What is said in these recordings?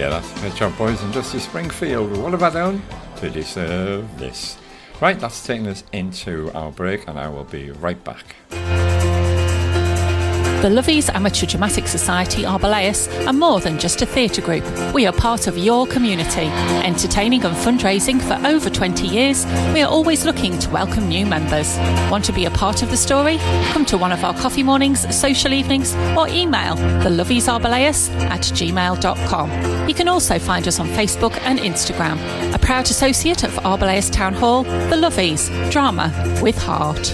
Yeah, that's Pet Shop Boys and Dusty Springfield. What have I done to deserve this? Right, that's taking us into our break, and I will be right back. The Lovies Amateur Dramatic Society Arboleus are more than just a theatre group. We are part of your community. Entertaining and fundraising for over 20 years, we are always looking to welcome new members. Want to be a part of the story? Come to one of our coffee mornings, social evenings, or email theloviesarboleus@gmail.com. You can also find us on Facebook and Instagram. A proud associate of Arboleus Town Hall, The Lovies, drama with heart.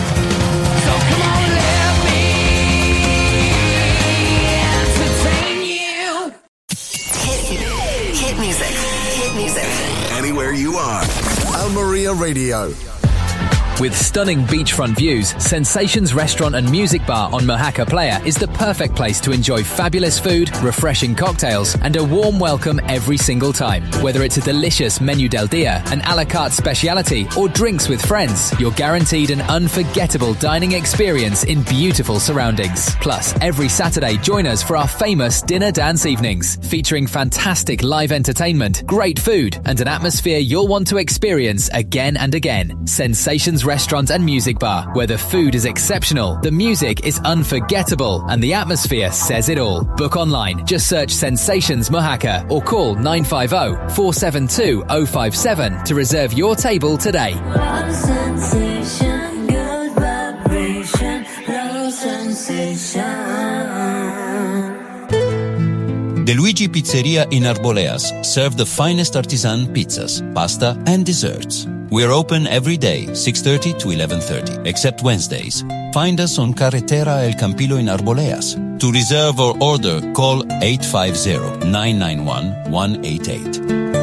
Anywhere you are. Almeria Radio. With stunning beachfront views, Sensations Restaurant and Music Bar on Mojaca Playa is the perfect place to enjoy fabulous food, refreshing cocktails, and a warm welcome every single time. Whether it's a delicious menu del dia, an a la carte speciality, or drinks with friends, you're guaranteed an unforgettable dining experience in beautiful surroundings. Plus, every Saturday, join us for our famous dinner dance evenings, featuring fantastic live entertainment, great food, and an atmosphere you'll want to experience again and again. Sensations Restaurant and Music Bar, where the food is exceptional, the music is unforgettable, and the atmosphere says it all. Book online. Just search Sensations Mojaca or call 950-472-057 to reserve your table today. Love sensation, good vibration, love sensation. De Luigi Pizzeria in Arboleas serve the finest artisan pizzas, pasta, and desserts. We're open every day, 6:30 to 11:30, except Wednesdays. Find us on Carretera El Campillo in Arboleas. To reserve or order, call 850-991-188.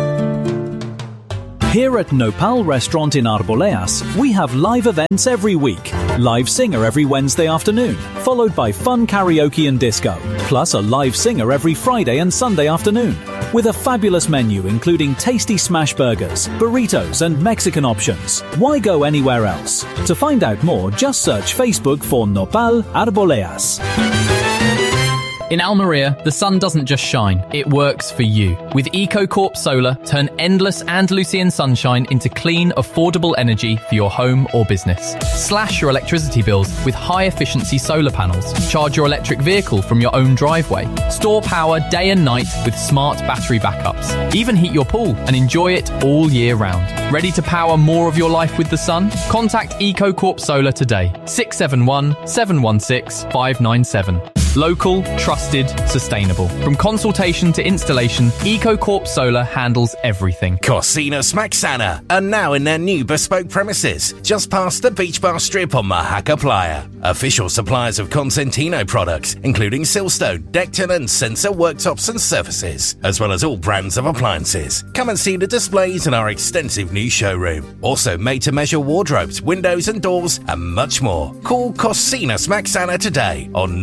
Here at Nopal Restaurant in Arboleas, we have live events every week. Live singer every Wednesday afternoon, followed by fun karaoke and disco, plus a live singer every Friday and Sunday afternoon. With a fabulous menu including tasty smash burgers, burritos and Mexican options. Why go anywhere else? To find out more, just search Facebook for Nopal Arboleas. In Almeria, the sun doesn't just shine, it works for you. With EcoCorp Solar, turn endless Andalusian sunshine into clean, affordable energy for your home or business. Slash your electricity bills with high-efficiency solar panels. Charge your electric vehicle from your own driveway. Store power day and night with smart battery backups. Even heat your pool and enjoy it all year round. Ready to power more of your life with the sun? Contact EcoCorp Solar today. 671 716 597. Local, trusted, sustainable. From consultation to installation, EcoCorp Solar handles everything. Cocina Smaxana are now in their new bespoke premises, just past the Beach Bar Strip on Mojaca Playa. Official suppliers of Consentino products, including Silstone, Decton and Sensor worktops and surfaces, as well as all brands of appliances. Come and see the displays in our extensive new showroom. Also made-to-measure wardrobes, windows and doors, and much more. Call Cocina Smaxana today on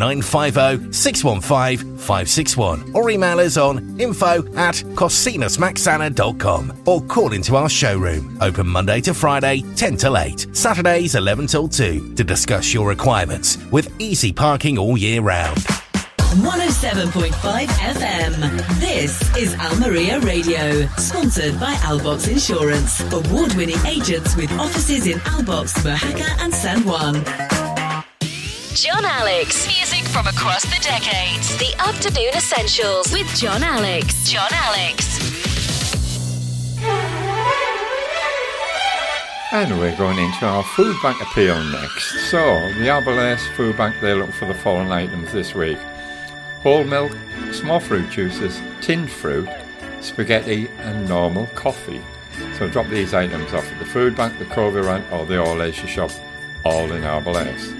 950-615-561 or email us on info@cocinasmaxana.com or call into our showroom. Open Monday to Friday, 10 till 8, Saturdays 11 till 2 to discuss your requirements with easy parking all year round. 107.5 FM. This is Almeria Radio, sponsored by Albox Insurance, award-winning agents with offices in Albox, Mojaca and San Juan. John Alex. Music from across the decades. The Afternoon Essentials with John Alex. John Alex. And we're going into our food bank appeal next. So, the Arboleas Food Bank, they're looking for the following items this week. Whole milk, small fruit juices, tinned fruit, spaghetti and normal coffee. So drop these items off at the food bank, the Covey Rant or the All Asia shop, all in Arboleas.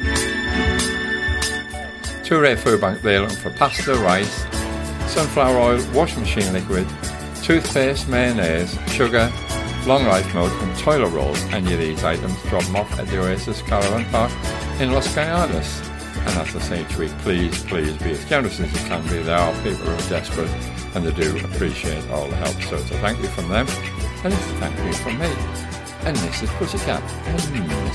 Two-rate food bank, they're looking for pasta, rice, sunflower oil, washing machine liquid, toothpaste, mayonnaise, sugar, long life milk and toilet rolls. Any of these items, drop them off at the Oasis Caravan Park in Los Cañadas. And as I say each week, please be as generous as you can be. There are people who are desperate and they do appreciate all the help. So it's a thank you from them and it's a thank you from me. And this is Pussycat and